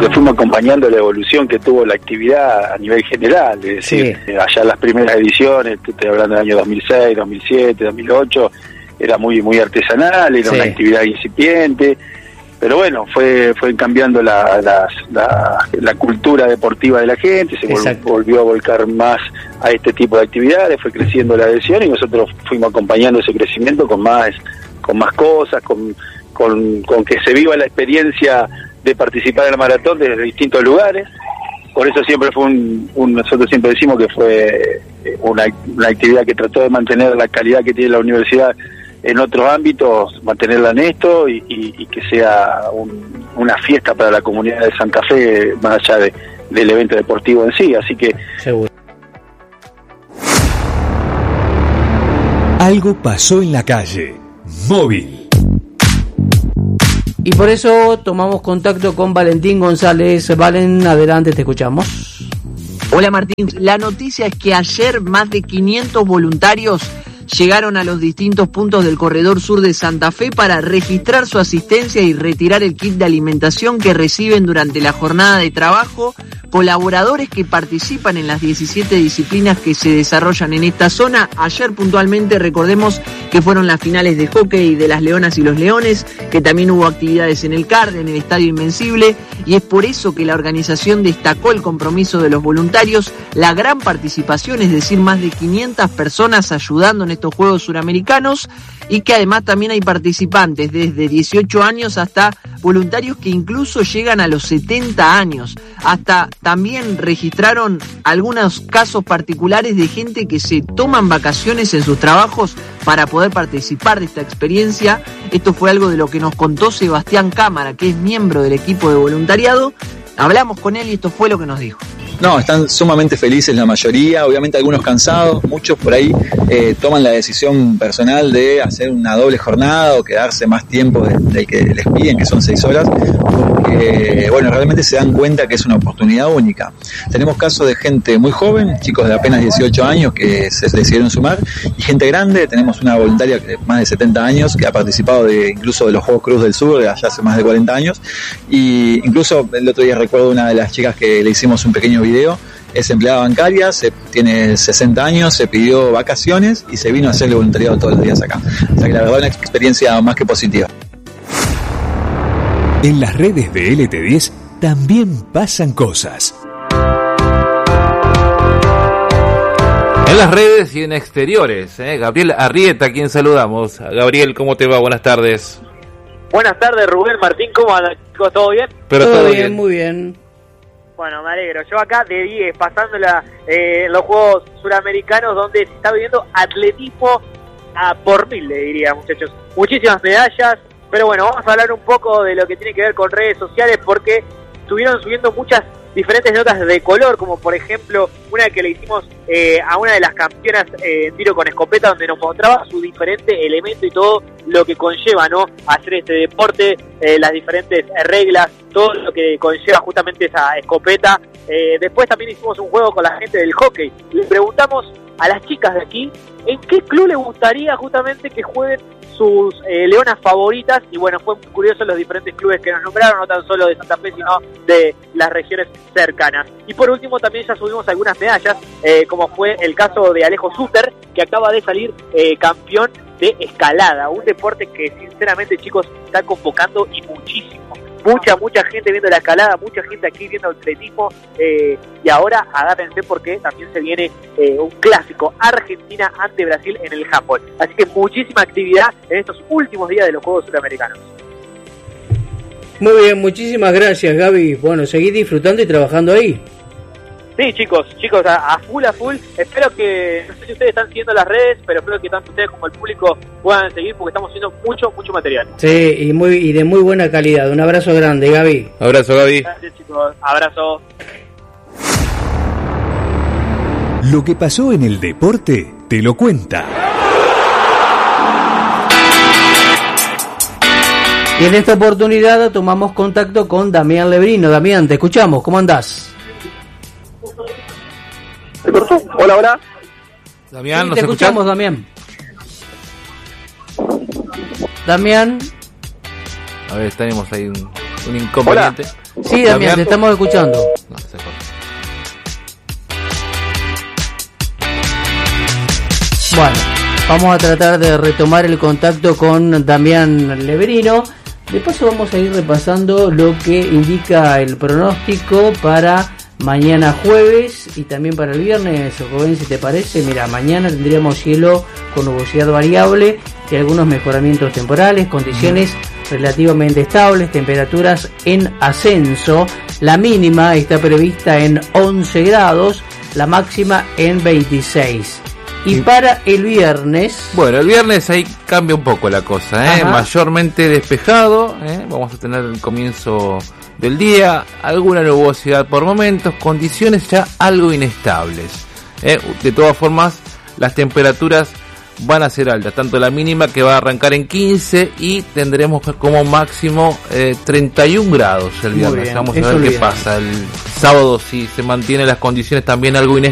porque fuimos acompañando la evolución que tuvo la actividad a nivel general, es decir, allá en las primeras ediciones, estoy hablando del año 2006, 2007, 2008, era muy artesanal, era una actividad incipiente, pero bueno, fue cambiando la cultura deportiva de la gente, se volvió a volcar más a este tipo de actividades, fue creciendo la adhesión y nosotros fuimos acompañando ese crecimiento con más cosas, con que se viva la experiencia de participar en el maratón desde distintos lugares. Por eso siempre fue nosotros siempre decimos que fue una actividad que trató de mantener la calidad que tiene la universidad en otros ámbitos, mantenerla en esto y que sea una fiesta para la comunidad de Santa Fe, más allá del evento deportivo en sí. Así que seguro. Algo pasó en la calle. Móvil. Y por eso tomamos contacto con Valentín González. Valen, adelante, te escuchamos. Hola Martín, la noticia es que ayer más de 500 voluntarios llegaron a los distintos puntos del corredor sur de Santa Fe para registrar su asistencia y retirar el kit de alimentación que reciben durante la jornada de trabajo. Colaboradores que participan en las 17 disciplinas que se desarrollan en esta zona. Ayer puntualmente recordemos que fueron las finales de hockey de las Leonas y los Leones, que también hubo actividades en el CAR, en el Estadio Invencible, y es por eso que la organización destacó el compromiso de los voluntarios, la gran participación, es decir, más de 500 personas ayudando en estos Juegos Suramericanos, y que además también hay participantes desde 18 años hasta voluntarios que incluso llegan a los 70 años. Hasta también registraron algunos casos particulares de gente que se toman vacaciones en sus trabajos para poder participar de esta experiencia. Esto fue algo de lo que nos contó Sebastián Cámara, que es miembro del equipo de voluntariado. Hablamos con él y esto fue lo que nos dijo. No, están sumamente felices la mayoría, obviamente algunos cansados, muchos por ahí toman la decisión personal de hacer una doble jornada o quedarse más tiempo del que les piden, que son 6 horas, porque bueno, realmente se dan cuenta que es una oportunidad única. Tenemos casos de gente muy joven, chicos de apenas 18 años que se decidieron sumar, y gente grande. Tenemos una voluntaria de más de 70 años que ha participado incluso de los Juegos Cruz del Sur de allá hace más de 40 años, y incluso el otro día recuerdo una de las chicas que le hicimos un pequeño video, es empleada bancaria, tiene 60 años, se pidió vacaciones y se vino a hacerle voluntariado todos los días acá. O sea que la verdad es una experiencia más que positiva. En las redes de LT10 también pasan cosas. En las redes y en exteriores, Gabriel Arrieta, a quien saludamos. Gabriel, ¿cómo te va? Buenas tardes. Buenas tardes, Rubén, Martín, ¿cómo andan, chicos? ¿Todo bien? Pero todo bien, muy bien. Bueno, me alegro. Yo acá de 10, pasándola los Juegos Suramericanos, donde se está viviendo atletismo a por mil, le diría, muchachos. Muchísimas medallas, pero bueno, vamos a hablar un poco de lo que tiene que ver con redes sociales, porque estuvieron subiendo muchas diferentes notas de color, como por ejemplo una que le hicimos a una de las campeonas en tiro con escopeta, donde nos mostraba su diferente elemento y todo lo que conlleva, ¿no?, hacer este deporte, las diferentes reglas, todo lo que conlleva justamente esa escopeta. Después también hicimos un juego con la gente del hockey. Le preguntamos a las chicas de aquí en qué club les gustaría justamente que jueguen sus leonas favoritas, y bueno, fue muy curioso los diferentes clubes que nos nombraron, no tan solo de Santa Fe, sino de las regiones cercanas. Y por último también ya subimos algunas medallas, como fue el caso de Alejo Suter, que acaba de salir campeón de escalada, un deporte que sinceramente, chicos, está convocando y muchísimo. Mucha gente viendo la escalada, mucha gente aquí viendo el atletismo, y ahora agárrense porque también se viene un clásico, Argentina ante Brasil en el handball. Así que muchísima actividad en estos últimos días de los Juegos Suramericanos. Muy bien, muchísimas gracias, Gaby. Bueno, seguí disfrutando y trabajando ahí. Sí, chicos, a full. Espero que, no sé si ustedes están siguiendo las redes, pero espero que tanto ustedes como el público puedan seguir, porque estamos haciendo mucho material. Sí, y de muy buena calidad. Un abrazo grande, Gaby. Abrazo, Gaby. Gracias, chicos. Abrazo. Lo que pasó en el deporte te lo cuenta. Y en esta oportunidad tomamos contacto con Damián Lebrino. Damián, te escuchamos, ¿cómo andás? Hola. Damián, sí, ¿nos te escuchamos, escuchás? Damián. A ver, tenemos ahí un inconveniente. Sí, Damián, te estamos escuchando. No, se cortó. Bueno, vamos a tratar de retomar el contacto con Damián Lebrino. De paso vamos a ir repasando lo que indica el pronóstico para mañana jueves y también para el viernes. Rubén, si te parece, mira, mañana tendríamos cielo con nubosidad variable y algunos mejoramientos temporales, condiciones relativamente estables, temperaturas en ascenso. La mínima está prevista en 11 grados, la máxima en 26. Y para el viernes... Bueno, el viernes ahí cambia un poco la cosa, mayormente despejado, vamos a tener el comienzo del día, alguna nubosidad por momentos, condiciones ya algo inestables. De todas formas, las temperaturas van a ser altas, tanto la mínima que va a arrancar en 15 y tendremos como máximo 31 grados el viernes. Vamos a ver qué pasa. El sábado, si se mantienen las condiciones también algo inestables,